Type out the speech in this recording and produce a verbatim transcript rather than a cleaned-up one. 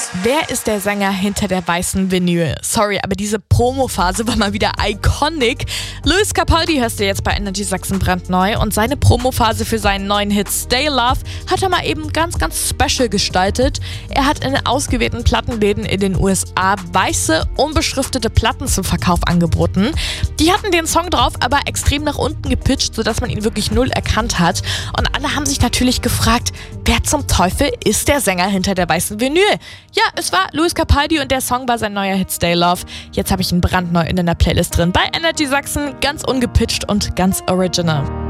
Wer ist der Sänger hinter der weißen Vinyl? Sorry, aber diese Promo-Phase war mal wieder iconic. Lewis Capaldi hörst du jetzt bei Energy Sachsen brandneu und seine Promo-Phase für seinen neuen Hit Stay Love hat er mal eben ganz, ganz special gestaltet. Er hat in ausgewählten Plattenläden in den U S A weiße, unbeschriftete Platten zum Verkauf angeboten. Die hatten den Song drauf, aber extrem nach unten gepitcht, sodass man ihn wirklich null erkannt hat. Und alle haben sich natürlich gefragt, wer zum Teufel ist der Sänger hinter der weißen Vinyl? Ja, es war Lewis Capaldi und der Song war sein neuer Hit Stay Love. Jetzt habe ich ihn brandneu in einer Playlist drin bei Energy Sachsen, ganz ungepitcht und ganz original.